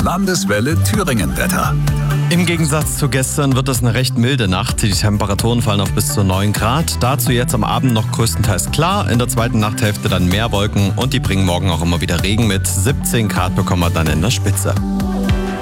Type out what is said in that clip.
Landeswelle Thüringen Wetter. Im Gegensatz zu gestern wird es eine recht milde Nacht. Die Temperaturen fallen auf bis zu 9 Grad. Dazu jetzt am Abend noch größtenteils klar. In der zweiten Nachthälfte dann mehr Wolken und die bringen morgen auch immer wieder Regen mit. 17 Grad bekommen wir dann in der Spitze.